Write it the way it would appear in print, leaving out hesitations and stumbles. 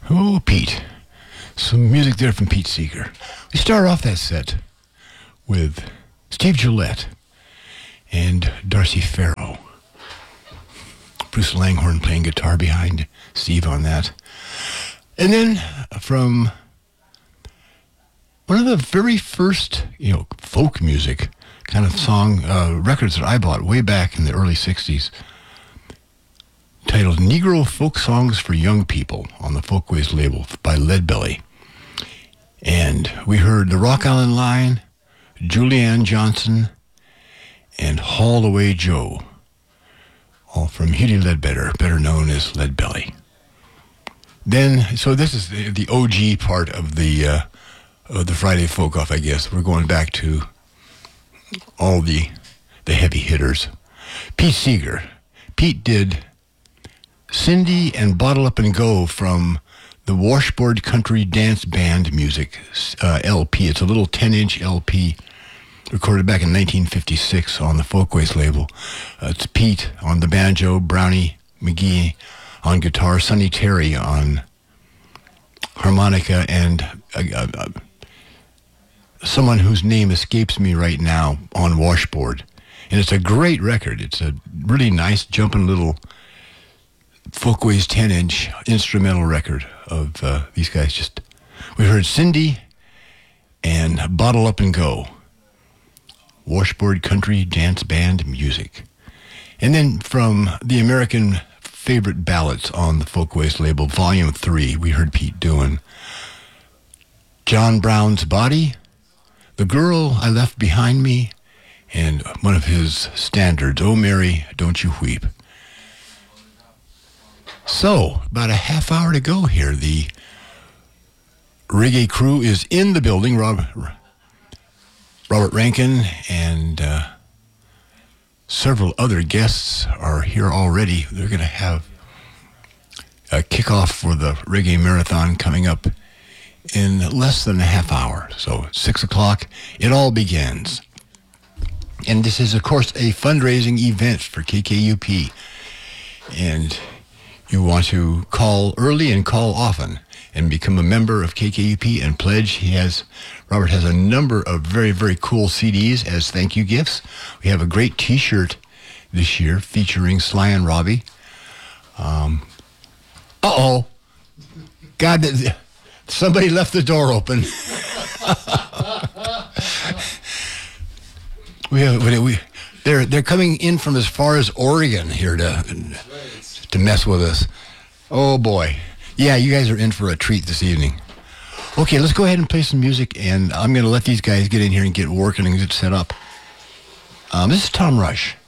Oh, Pete. Some music there from Pete Seeger. We start off that set with Steve Gillette and Darcy Farrow. Bruce Langhorne playing guitar behind Steve on that. And then from one of the very first, folk music kind of song records that I bought way back in the early 60s, titled Negro Folk Songs for Young People on the Folkways label by Leadbelly. And we heard the Rock Island Line, Julianne Johnson, and Haul Away Joe, all from Hughie Ledbetter, better known as Leadbelly. Then, so this is the OG part of the Friday Folk Off, I guess. We're going back to all the heavy hitters. Pete Seeger. Pete did Cindy and Bottle Up and Go from the Washboard Country Dance Band Music LP. It's a little 10-inch LP recorded back in 1956 on the Folkways label. It's Pete on the banjo, Brownie McGee on guitar, Sonny Terry on harmonica, and someone whose name escapes me right now on washboard. And it's a great record. It's a really nice, jumping little Folkways 10-inch instrumental record of these guys. We heard Cindy and Bottle Up and Go, Washboard Country Dance Band Music. And then from the American Favorite Ballads on the Folkways label, Volume 3, we heard Pete doing John Brown's Body, The Girl I Left Behind Me, and one of his standards, Oh Mary, Don't You Weep. So, about a half hour to go here. The reggae crew is in the building. Robert Rankin and several other guests are here already. They're going to have a kickoff for the Reggae Marathon coming up in less than a half hour. So, 6 o'clock, it all begins. And this is, of course, a fundraising event for KKUP. And you want to call early and call often and become a member of KKUP and pledge. Robert has a number of very, very cool CDs as thank you gifts. We have a great T-shirt this year featuring Sly and Robbie. God, somebody left the door open. They're coming in from as far as Oregon here to mess with us. Oh boy. Yeah, you guys are in for a treat this evening. Okay, let's go ahead and play some music, and I'm going to let these guys get in here and get working and get set up. This is Tom Rush.